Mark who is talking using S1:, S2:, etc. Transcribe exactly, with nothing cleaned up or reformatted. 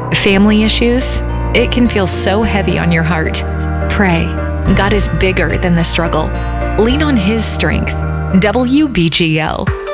S1: Family issues? It can feel so heavy on your heart. Pray. God is bigger than the struggle. Lean on His strength. W B G L.